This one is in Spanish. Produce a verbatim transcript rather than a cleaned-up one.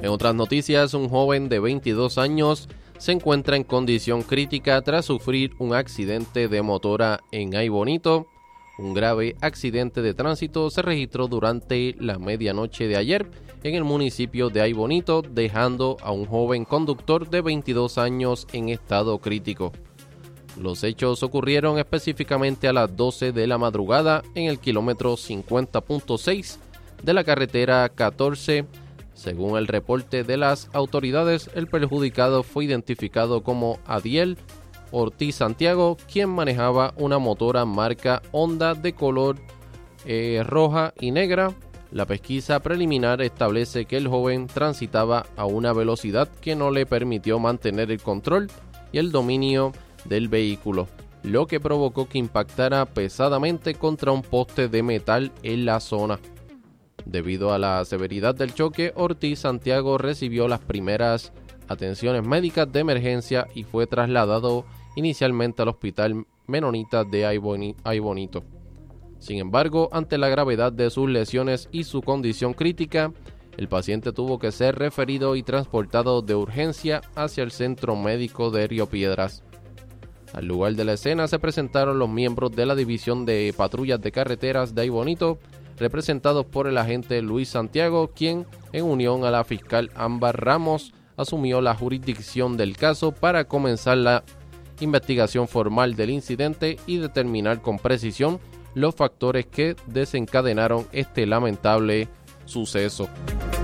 En otras noticias, un joven de veintidós años se encuentra en condición crítica tras sufrir un accidente de motora en Ay Bonito. Un grave accidente de tránsito se registró durante la medianoche de ayer en el municipio de Ay Bonito, dejando a un joven conductor de veintidós años en estado crítico. Los hechos ocurrieron específicamente a las doce de la madrugada en el kilómetro cincuenta punto seis de la carretera catorce. Según el reporte de las autoridades, el perjudicado fue identificado como Adiel Ortiz Santiago, quien manejaba una motora marca Honda de color eh, roja y negra. La pesquisa preliminar establece que el joven transitaba a una velocidad que no le permitió mantener el control y el dominio del vehículo, lo que provocó que impactara pesadamente contra un poste de metal en la zona. Debido a la severidad del choque, Ortiz Santiago recibió las primeras atenciones médicas de emergencia y fue trasladado inicialmente al Hospital Menonita de Ay Bonito. Sin embargo, ante la gravedad de sus lesiones y su condición crítica, el paciente tuvo que ser referido y transportado de urgencia hacia el Centro Médico de Río Piedras. Al lugar de la escena se presentaron los miembros de la División de Patrullas de Carreteras de Ay Bonito, representados por el agente Luis Santiago, quien, en unión a la fiscal Ámbar Ramos, asumió la jurisdicción del caso para comenzar la investigación formal del incidente y determinar con precisión los factores que desencadenaron este lamentable suceso.